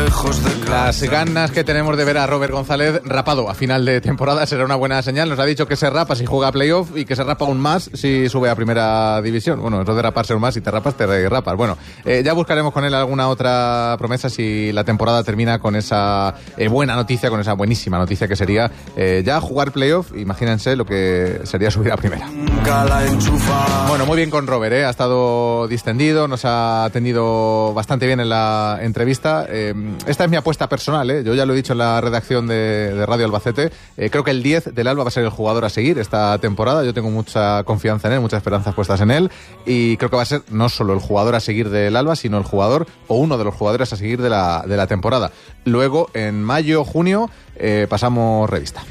lejos de casa. Las ganas que tenemos de ver a Robert González rapado a final de temporada será una buena señal. Nos ha dicho que se rapa si juega a playoff y que se rapa aún más si sube a primera división. Bueno, eso de raparse aún más, si te rapas, te rapas. Bueno, ya buscaremos con él alguna otra promesa si la temporada termina con esa buena noticia, con esa buenísima noticia que sería ya jugar playoff. Imagínense lo que sería subir a primera. Bueno, muy bien con Robert, ha estado distendido, nos ha atendido bastante bien en la entrevista. Esta es mi apuesta personal, yo ya lo he dicho en la redacción de Radio Albacete. Creo que el 10 del Alba va a ser el jugador a seguir esta temporada. Yo tengo mucha confianza en él, muchas esperanzas puestas en él, y creo que va a ser no solo el jugador a seguir del Alba, sino el jugador o uno de los jugadores a seguir de la temporada. Luego, en mayo, junio, pasamos revista.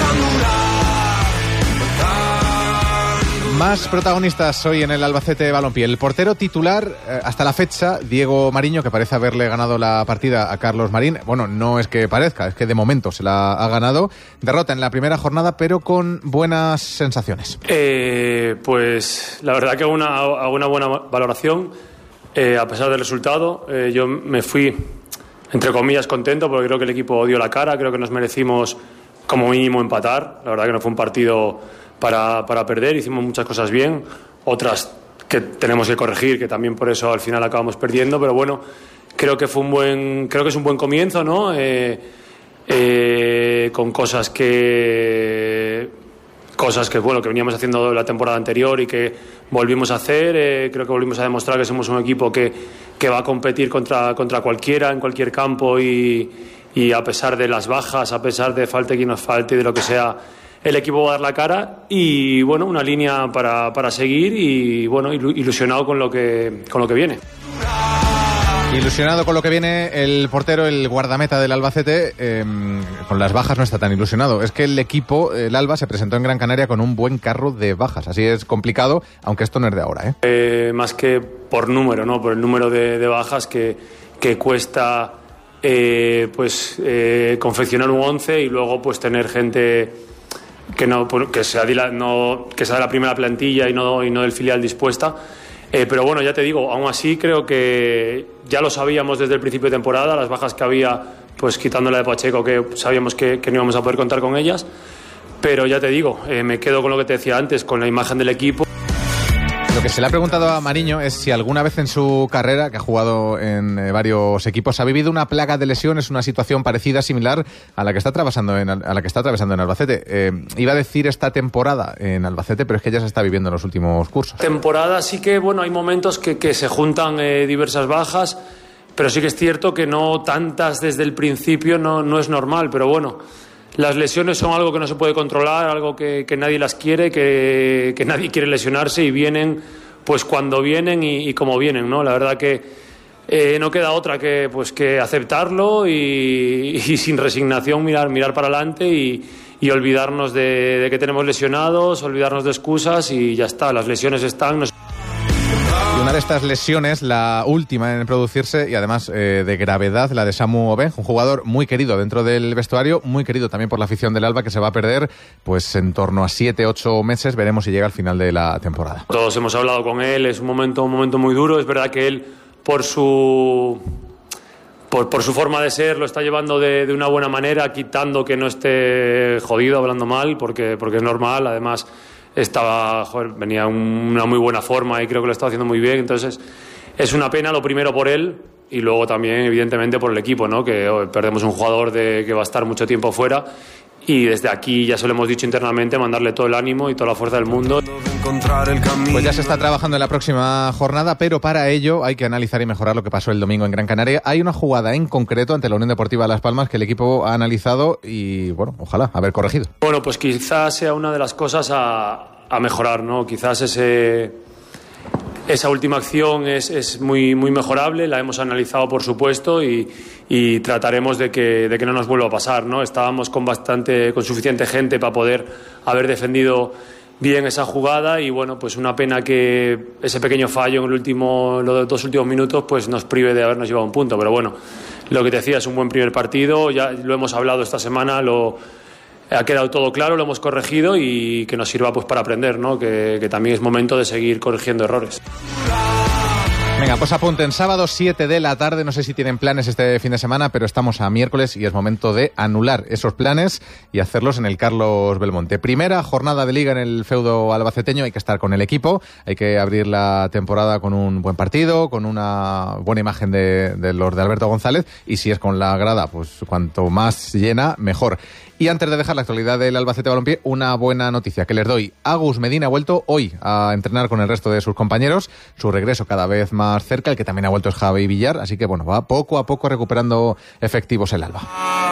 Más protagonistas hoy en el Albacete Balompié. El portero titular hasta la fecha, Diego Mariño, que parece haberle ganado la partida a Carlos Marín. Bueno, no es que parezca, es que de momento se la ha ganado. Derrota en la primera jornada, pero con buenas sensaciones. Pues la verdad que hago una buena valoración, a pesar del resultado. Yo me fui, entre comillas, contento, porque creo que el equipo dio la cara, creo que nos merecimos como mínimo empatar. La verdad que no fue un partido para perder, hicimos muchas cosas bien, otras que tenemos que corregir, que también por eso al final acabamos perdiendo, pero bueno, creo que es un buen comienzo, ¿no? Con cosas que bueno, que veníamos haciendo la temporada anterior y que volvimos a hacer. Creo que volvimos a demostrar que somos un equipo que va a competir contra cualquiera en cualquier campo, y a pesar de las bajas, a pesar de falte quien nos falte y de lo que sea, el equipo va a dar la cara. Y bueno, una línea para seguir, y bueno, ilusionado con lo que viene. Ilusionado con lo que viene el portero, el guardameta del Albacete. Con las bajas no está tan ilusionado. Es que el equipo, el Alba, se presentó en Gran Canaria con un buen carro de bajas. Así es complicado, aunque esto no es de ahora, más que por número, ¿no? Por el número de bajas que cuesta confeccionar un 11 y luego pues tener gente que sea de la primera plantilla y no del filial dispuesta. Pero bueno, ya te digo, aún así creo que ya lo sabíamos desde el principio de temporada, las bajas que había, pues quitándola de Pacheco, que sabíamos que no íbamos a poder contar con ellas. Pero ya te digo, me quedo con lo que te decía antes, con la imagen del equipo. Lo que se le ha preguntado a Mariño es si alguna vez en su carrera, que ha jugado en varios equipos, ha vivido una plaga de lesiones, una situación parecida, similar a la que está atravesando en Albacete. Iba a decir esta temporada en Albacete, pero es que ya se está viviendo en los últimos cursos. Temporada sí que, bueno, hay momentos que se juntan diversas bajas, pero sí que es cierto que no tantas desde el principio, no es normal, pero bueno. Las lesiones son algo que no se puede controlar, algo que nadie las quiere, que nadie quiere lesionarse, y vienen pues cuando vienen y como vienen, ¿no? La verdad que no queda otra que aceptarlo y sin resignación mirar para adelante y olvidarnos de que tenemos lesionados, olvidarnos de excusas, y ya está, las lesiones están. Y una de estas lesiones, la última en producirse y además de gravedad, la de Samu Obeng, un jugador muy querido dentro del vestuario, muy querido también por la afición del Alba, que se va a perder pues en torno a 7-8 meses. Veremos si llega al final de la temporada. Todos hemos hablado con él, es un momento muy duro. Es verdad que él, por su forma de ser, lo está llevando de una buena manera, quitando que no esté jodido, hablando mal, porque es normal. Además venía en una muy buena forma y creo que lo está haciendo muy bien. Entonces es una pena, lo primero por él, y luego también evidentemente por el equipo, ¿no? Que perdemos un jugador que va a estar mucho tiempo fuera, y desde aquí ya se lo hemos dicho internamente, mandarle todo el ánimo y toda la fuerza del mundo. Pues ya se está trabajando en la próxima jornada, pero para ello hay que analizar y mejorar lo que pasó el domingo en Gran Canaria. Hay una jugada en concreto ante la Unión Deportiva Las Palmas que el equipo ha analizado y, bueno, ojalá haber corregido. Bueno, pues quizás sea una de las cosas a mejorar, ¿no? Quizás esa última acción es muy mejorable, la hemos analizado, por supuesto, y trataremos de que no nos vuelva a pasar, ¿no? Estábamos con suficiente gente para poder haber defendido bien esa jugada, y bueno, pues una pena que ese pequeño fallo en los 2 últimos minutos pues nos prive de habernos llevado un punto. Pero bueno, lo que te decía, es un buen primer partido, ya lo hemos hablado esta semana, ha quedado todo claro, lo hemos corregido, y que nos sirva pues para aprender, ¿no? Que también es momento de seguir corrigiendo errores. Venga, pues apunten, sábado 7 de la tarde, no sé si tienen planes este fin de semana, pero estamos a miércoles y es momento de anular esos planes y hacerlos en el Carlos Belmonte. Primera jornada de Liga en el feudo albaceteño, hay que estar con el equipo, hay que abrir la temporada con un buen partido, con una buena imagen de los de Alberto González, y si es con la grada, pues cuanto más llena, mejor. Y antes de dejar la actualidad del Albacete Balompié, una buena noticia que les doy. Agus Medina ha vuelto hoy a entrenar con el resto de sus compañeros. Su regreso cada vez más cerca. El que también ha vuelto es Javi Villar. Así que bueno, va poco a poco recuperando efectivos el Alba.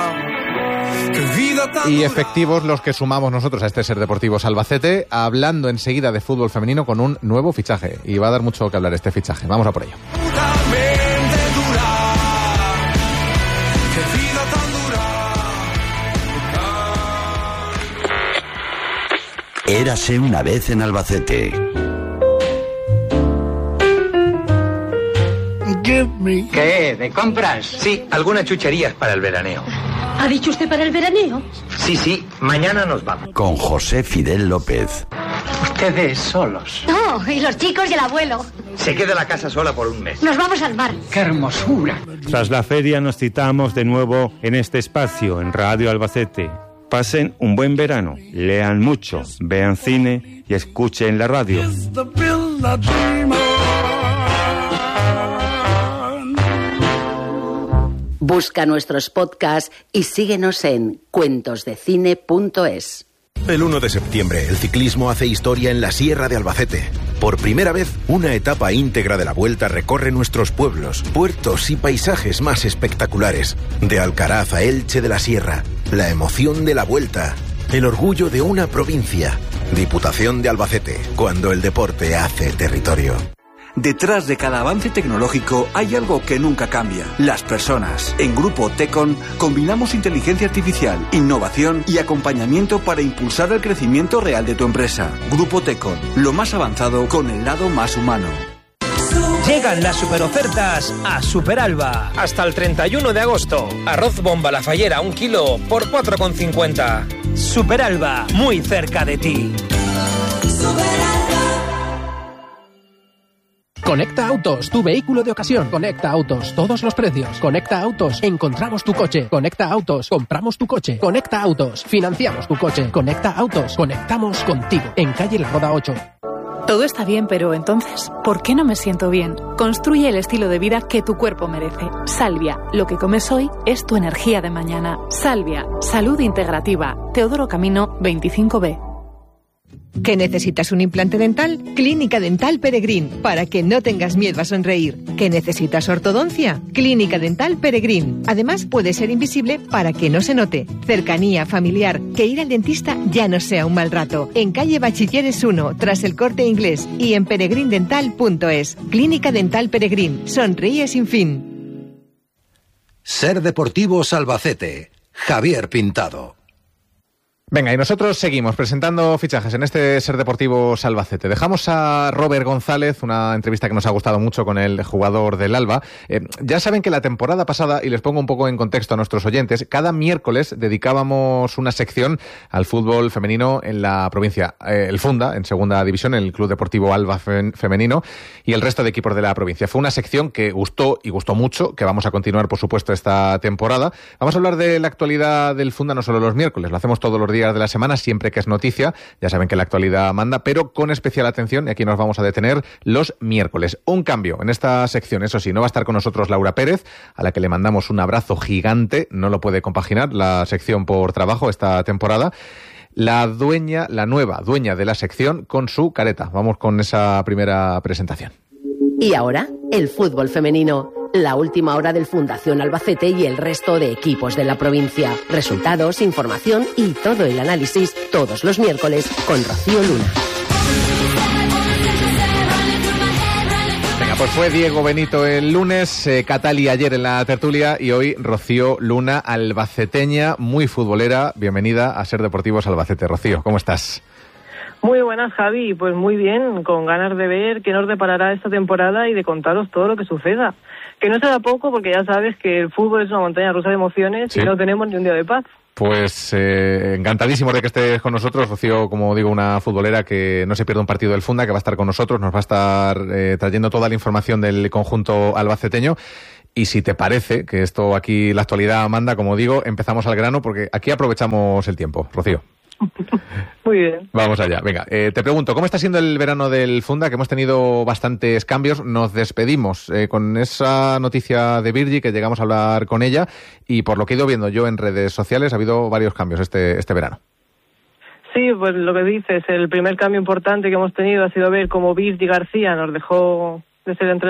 Y efectivos los que sumamos nosotros a este Ser Deportivos Albacete, hablando enseguida de fútbol femenino con un nuevo fichaje. Y va a dar mucho que hablar este fichaje. Vamos a por ello. Érase una vez en Albacete. ¿Qué? ¿De compras? Sí, algunas chucherías para el veraneo. ¿Ha dicho usted para el veraneo? Sí, mañana nos vamos. Con José Fidel López. Ustedes solos. No, y los chicos y el abuelo. Se queda la casa sola por un mes. Nos vamos al mar. ¡Qué hermosura! Tras la feria nos citamos de nuevo en este espacio, en Radio Albacete. Pasen un buen verano, lean mucho, vean cine y escuchen la radio. Busca nuestros podcasts y síguenos en cuentosdecine.es. El 1 de septiembre, el ciclismo hace historia en la Sierra de Albacete. Por primera vez, una etapa íntegra de la Vuelta recorre nuestros pueblos, puertos y paisajes más espectaculares. De Alcaraz a Elche de la Sierra, la emoción de la Vuelta, el orgullo de una provincia. Diputación de Albacete, cuando el deporte hace territorio. Detrás de cada avance tecnológico hay algo que nunca cambia: las personas. En Grupo Tecon combinamos inteligencia artificial, innovación y acompañamiento para impulsar el crecimiento real de tu empresa. Grupo Tecon, lo más avanzado con el lado más humano. Llegan las superofertas a Superalba. Hasta el 31 de agosto. Arroz bomba la fallera 1 kilo por 4,50. Superalba, muy cerca de ti. Conecta Autos, tu vehículo de ocasión. Conecta Autos, todos los precios. Conecta Autos, encontramos tu coche. Conecta Autos, compramos tu coche. Conecta Autos, financiamos tu coche. Conecta Autos, conectamos contigo. En calle La Roda 8. Todo está bien, pero entonces, ¿por qué no me siento bien? Construye el estilo de vida que tu cuerpo merece. Salvia, lo que comes hoy es tu energía de mañana. Salvia, salud integrativa. Teodoro Camino, 25B. ¿Que necesitas un implante dental? Clínica Dental Peregrín, para que no tengas miedo a sonreír. ¿Que necesitas ortodoncia? Clínica Dental Peregrín. Además, puede ser invisible para que no se note. Cercanía, familiar, que ir al dentista ya no sea un mal rato. En calle Bachilleres 1, tras el Corte Inglés, y en peregrindental.es. Clínica Dental Peregrín. Sonríe sin fin. Ser Deportivos Albacete. Javier Pintado. Venga, y nosotros seguimos presentando fichajes en este Ser Deportivos Albacete. Dejamos a Robert González, una entrevista que nos ha gustado mucho con el jugador del Alba. Ya saben que la temporada pasada, y les pongo un poco en contexto a nuestros oyentes, cada miércoles dedicábamos una sección al fútbol femenino en la provincia. El Funda, en segunda división, el Club Deportivo Alba Femenino, y el resto de equipos de la provincia. Fue una sección que gustó y gustó mucho, que vamos a continuar, por supuesto, esta temporada. Vamos a hablar de la actualidad del Funda no solo los miércoles, lo hacemos todos los días de la semana, siempre que es noticia. Ya saben que la actualidad manda, pero con especial atención, y aquí nos vamos a detener, los miércoles. Un cambio en esta sección, eso sí, no va a estar con nosotros Laura Pérez, a la que le mandamos un abrazo gigante, no lo puede compaginar la sección por trabajo esta temporada. La nueva dueña de la sección con su careta. Vamos con esa primera presentación. Y ahora, el fútbol femenino. La última hora del Fundación Albacete y el resto de equipos de la provincia. Resultados, información y todo el análisis todos los miércoles con Rocío Luna. Venga, pues fue Diego Benito el lunes, Catali ayer en la tertulia y hoy Rocío Luna, albaceteña, muy futbolera. Bienvenida a Ser Deportivos Albacete. Rocío, ¿cómo estás? Muy buenas, Javi. Pues muy bien, con ganas de ver qué nos deparará esta temporada y de contaros todo lo que suceda. Que no será poco, porque ya sabes que el fútbol es una montaña rusa de emociones, ¿sí? Y no tenemos ni un día de paz. Pues encantadísimo de que estés con nosotros, Rocío, como digo, una futbolera que no se pierde un partido del Funda, que va a estar con nosotros, nos va a estar trayendo toda la información del conjunto albaceteño. Y si te parece, que esto aquí, la actualidad manda, como digo, empezamos al grano, porque aquí aprovechamos el tiempo. Rocío. Muy bien. Vamos allá. Venga, te pregunto, ¿cómo está siendo el verano del Funda? Que hemos tenido bastantes cambios. Nos despedimos con esa noticia de Virgi, que llegamos a hablar con ella, y por lo que he ido viendo yo en redes sociales, ha habido varios cambios este verano. Sí, pues lo que dices, el primer cambio importante que hemos tenido ha sido ver cómo Virgi García nos dejó de ser entrenador